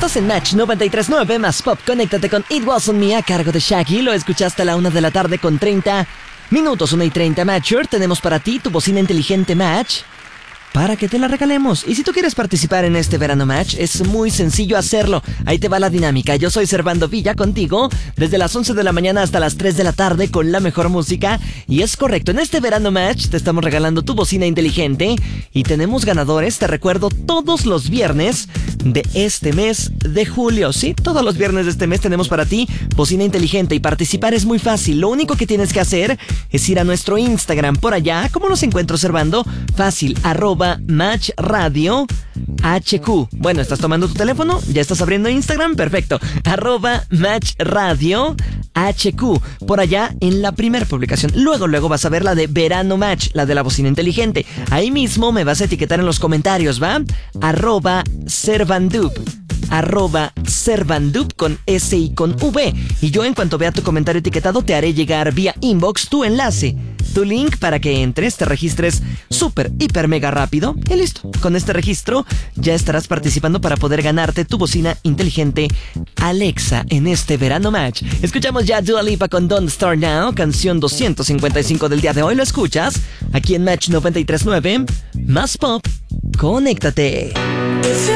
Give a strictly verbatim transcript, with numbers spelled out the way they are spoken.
Estás en Match noventa y tres punto nueve más Pop. Conéctate con It Wasn't Me a cargo de Shaggy. Lo escuchaste a la una de la tarde con treinta minutos, una y treinta. Matcher, tenemos para ti tu bocina inteligente Match para que te la regalemos. Y si tú quieres participar en este verano Match, es muy sencillo hacerlo. Ahí te va la dinámica. Yo soy Servando Villa contigo desde las once de la mañana hasta las tres de la tarde con la mejor música. Y es correcto, en este verano Match te estamos regalando tu bocina inteligente y tenemos ganadores, te recuerdo, todos los viernes de este mes de julio. Sí, todos los viernes de este mes tenemos para ti bocina inteligente y participar es muy fácil. Lo único que tienes que hacer es ir a nuestro Instagram. Por allá, ¿cómo nos encuentro, Servando? Fácil, arroba Match Radio H Q. Bueno, ¿estás tomando tu teléfono? ¿Ya estás abriendo Instagram? Perfecto. Arroba Match Radio H Q. Por allá en la primera publicación. Luego, luego vas a ver la de Verano Match, la de la bocina inteligente. Ahí mismo me vas a etiquetar en los comentarios, ¿va? Arroba Servandup. Arroba Servandup con S y con V. Y yo en cuanto vea tu comentario etiquetado te haré llegar vía inbox tu enlace, tu link para que entres, te registres súper, hiper, mega rápido y listo. Con este registro ya estarás participando para poder ganarte tu bocina inteligente Alexa en este verano Match. Escuchamos ya Dua Lipa con Don't Start Now, canción doscientos cincuenta y cinco del día de hoy. Lo escuchas aquí en Match noventa y tres punto nueve más Pop. Conéctate.